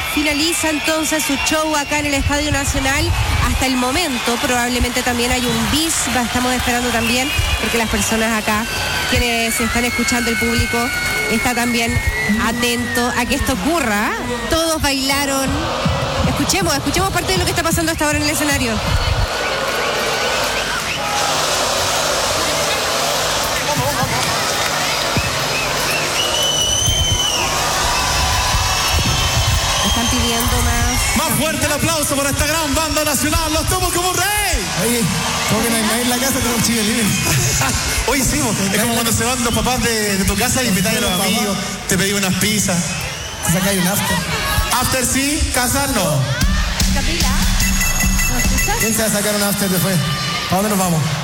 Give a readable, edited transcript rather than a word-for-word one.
finaliza entonces su show acá en el Estadio Nacional. Hasta el momento probablemente también hay un bis, estamos esperando también, porque las personas acá, quienes están escuchando, el público, está también atento a que esto ocurra. Todos bailaron. Escuchemos parte de lo que está pasando hasta ahora en el escenario. Están pidiendo más fuerte el aplauso para esta gran banda nacional, Los Tomos como un Rey. Oye, como que no hay nadie en la casa, tenemos chile libre. Hoy hicimos, es como cuando se van los papás de tu casa y invitan a los amigos, te pedí unas pizzas. Te sacáis un after. After sí, casa no. Camila. ¿Quién se va a sacar un after después? ¿Para dónde nos vamos?